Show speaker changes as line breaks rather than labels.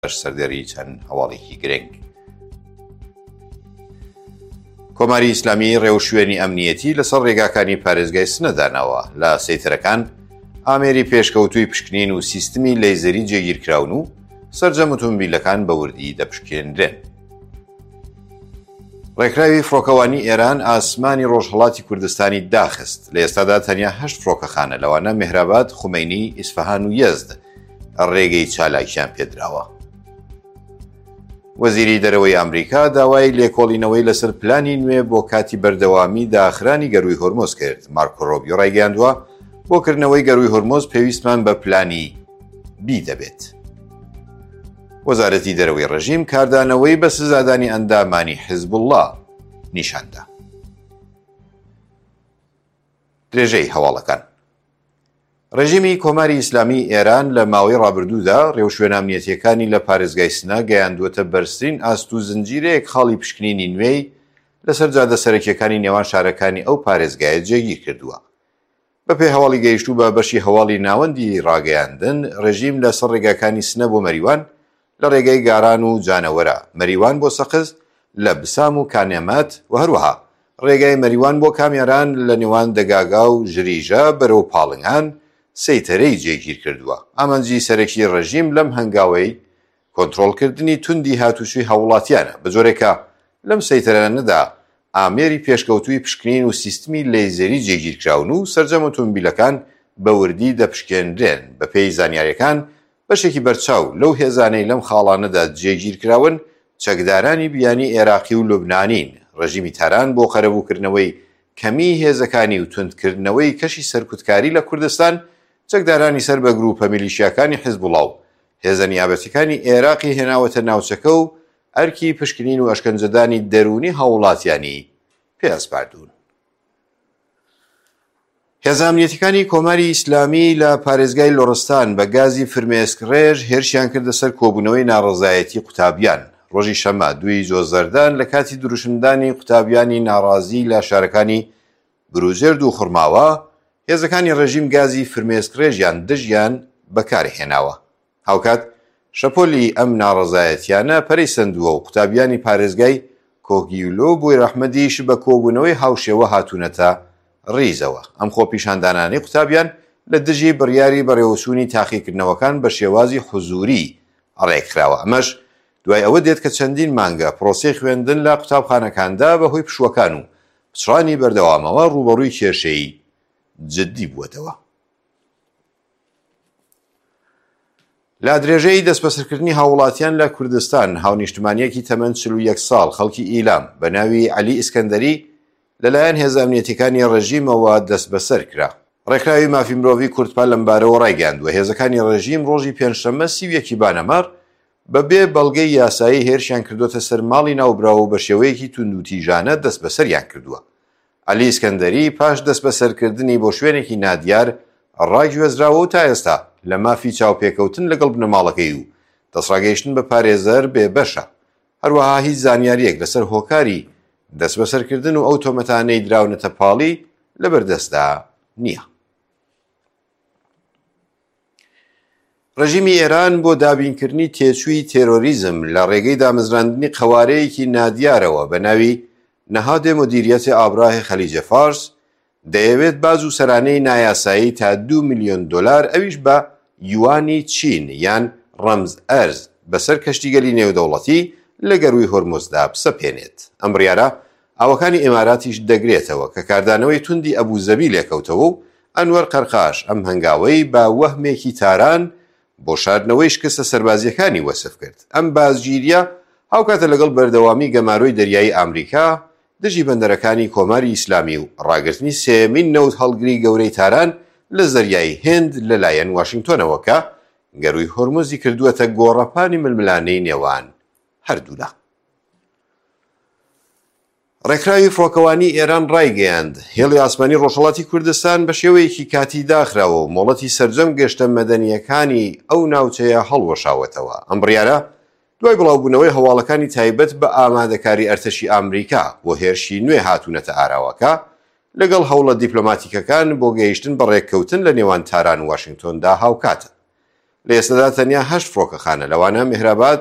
سەردەری چەند هەواڵێکی گرنگ. کۆماری ئیسلامی ڕێوشوێنی ئەمنیەتی لەسەر ڕێگاکانی پارێزگای سنەدانەوە لە سەیترەکان ئامێری پێشکەوتووی پشکنین و سیستمی لەیزەری جێگیرکراون و سەرجەم ئۆتۆمۆبیلەکان بە وردی دەپشکێنرێن. ڕێکراوی فڕۆکەوانی ئێران ئاسمانی ڕۆژهەڵاتی کوردستانی داخست. لە ئێستادا تەنیا 8 فڕۆکەخانە لەوانە مێهراباد، خومەینی، ئیسفەهان و یەزد ڕێگەی چالاکیان پێدراوە. وەزیری دەرەوەی ئەمریکا داوای لێکۆڵینەوەی لەسەر پلانی نوێ بۆ کاتی بەردەوامی داخرانی گەروی هۆرمۆز کرد. مارکۆ ڕۆبیۆ ڕایگەیاندووە بۆکردنەوەی گەروی هۆرمۆز پێویستمان بە پلانی بی دەبێت. وەزارەتی دەرەوەی ڕژیم کاردانەوەی بە سزادانی ئەندامانی حیزبوڵڵا نیشاندا. درێژەی هەواڵەکان. ڕێژیمی کۆماری ئیسلامی ئێران لە ماوەی ڕابردوودا ڕێوشوێنە ئەمنیەتیەکانی لە پارێزگای سنە گەیاندووەتە بەرزترین ئاست و زنجیرەیەک خاڵی پشکنینی نوێی لەسەر جادە سەرەکیەکانی نێوان شارەکانی ئەو پارێزگایە جێگیر کردووە. بەپێی هەواڵی گەیشتوو بە بەشی هەواڵی ناوەندی ڕاگەیاندن، ڕێژیم لەسەر ڕێگاکانی سنە بۆ مەریوان لە ڕێگەی گاران و جانەوەرە، مەریوان بۆ سەقز لە بسام و کانێمات و هەروەها ڕێگای مەریوان بۆ کامێران لە نێوان دەگاگا و ژریژە بەرەو پاڵنگان سەیتەرەی جێگیر کردووە. ئامانجی سەرەکی ڕژیم لەم هەنگاوەی کۆنتڕۆڵکردنی توندی هاتوچووی هەوڵاتیانە. بە جۆرێکە لەم سەیتەرانەدا ئامێری پێشکەوتووی پشکنین و سیستمی لەیزەری جێگیرکراون و سەرجەم ئۆتۆمۆبیلەکان بە وردی دەپشکێنرێن. بە پێی زانیاریەکان بەشێکی بەرچاو لەو هێزانەی لەم خاڵانەدا جێگیرکراون چەکدارانی بیانی عێراقی و لوبنانین. ڕژیمی تاران بۆ قەرەبووکردنەوەی کەمی هێزەکانی و توندکردنەوەی کەشی سەرکوتکاری لە کوردستان چەکدارانی سەر بە گروپە میلیشیاکانی حیزبوڵڵا و هێزە نیابەتیەکانی عێراقی هێناوەتە ناوچەکە و ئەرکی پشکنین و ئەشکەنجەدانی دەرونی هەوڵاتیانی پێسپاردوون. هێزە ئەمنیەتیەکانی کۆماری ئیسلامی لە پارێزگای لۆڕستان بە گازی فرمێسک-ڕێژ هێرشیان کردە سەر کۆبوونەوەی ناڕەزایەتی قوتابیان. ڕۆژی شەمە 2 زۆزەردان لە کاتی دروشمدانی قوتابیانی ناڕازی لە شارەکانی بروجێرد و خوڕماوە، هێزەکانی ڕێژیم گازی فرمێسک-ڕێژیان دژیان بەکارهێناوە. هاوکات شەپۆلی ئەم ناڕەزایەتیانە پەرەیسەندووە و قوتابیانی پارێزگای کۆگیلۆ بۆی ڕەحمەدیش بە کۆبوونەوەی هاوشێوە هاتوونەتە ڕیزەوە. ئەم خۆپیشاندانانەی قوتابیان لە دژی بڕیاری بەڕێوەچوونی تاقیکردنەوەکان بە شێوازی حوزوری ڕێکراوە. ئەمەش دوای ئەوە دێت کە چەندین مانگە پرۆسەی خوێندن لە قوتابخانەکاندا بەهۆی پشووەکان و پچڕانی بەردەوامەوە ڕوبەڕووی کێشەی جددی بووەتەوە. لا درێژەی دەستبەسەرکردنی هاوڵاتیان لە کوردستان، هاونیشتمانیەکی تەمەن 41 ساڵ خەڵکی ئیلام بە ناوی عەلی ئیسکەندەری لەلایەن هێزە ئەمنیەتیەکانی ڕێژیمەوە دەست بەسەر کرا. ڕێکراوی مافی مرۆڤی کوردپال لەم بارەوە ڕایگەاندووە هێزەکانی ڕێژیم ڕۆژی پێنجشەممە 31 بانەمار بەبێ بەڵگەی یاسایی هێرشیان کردوتە سەر ماڵی ناوبراوە و بە شێوەیەکی توندوتیژانە دەست بەسەریان کردووە. عەلی ئیسکەندەری پاش دەست بەسەرکردنی بۆ شوێنێکی نادیار ڕاگوێزراوە و تا ئێستا لە مافی چاوپێکەوتن لەگەڵ بنەماڵەکەی و دەسڕاگەیشتن بە پارێزەر بێبەشە. هەروەها هیچ زانیاریەک لەسەر هۆکاری دەست بەسەرکردن و ئەو تۆمەتانەی دراونەتە پاڵی لەبەردەستدا نییە. ڕژیمی ئێران بۆ دابینکردنی تێچووی تێرۆریزم لە ڕێگەی دامەزراندنی قەوارەیەکی نادیارەوە بە ناوی نەهادێ مدیریەتی ئابراهی خەلیجە فارس دەیەوێت باز و سەرانەی نایاسایی تا 2 ملیۆن دۆلار ئەویش بە یوانی چین یان ڕەمز ئەرز بەسەر کەشتیگەلی نێودەوڵەتی لە گەروی هۆرمۆزدا بسەپێنێت. ئەم بڕیارە ئاوەکانی ئێماراتیش دەگرێتەوە کە کاردانەوەی توندی ئەبوزەبی لێکەوتەوە و ئەنوەر قەرقاش ئەم هەنگاوەی با وەهمێکی تاران بۆ شاردنەوەی شکستە سەربازیەکانی وەسف کرد. ئەم بازگیریە هاوکاتە لەگەڵ بەردەوامی گەماروی دەریایی ئەمریکا دژی بەندەرەکانی کۆماری ئیسلامی و ڕاگررتنی سێمین نەوت هەڵگری گەورەی تاران لە زەریای هێند لەلایەن واشنگتۆنەوە کە گەروی هۆرمۆزی کردووەتە گۆڕەپانی ململانەی نێوان هەردوودا. ڕێکراوی فڕۆکەوانی ئێران ڕایگەیاند هێڵی ئاسمانی ڕۆژهەڵاتی کوردستان بە شێوەیەکی کاتی داخراوە و مۆڵەتی سەرجەم گەشتە مەدەنیەکانی ئەو ناوچەیە هەڵوەشاوەتەوە. ئەم بڕیارە دوای بڵاوبوونەوەی هەواڵەکانی تایبەت بە ئامادەکاری ئەرتەشی ئامریکا بۆ هێرشی نوێ هاتوونەتە ئاراوەکە لەگەڵ هەوڵە دیپلۆماتیکەکان بۆ گەیشتن بە ڕێککەوتن لە نێوان تاران و واشنگتۆندا هاوکاتە. لە ئێستادا تەنیا 8 فڕۆکەخانە لەوانە میهراباد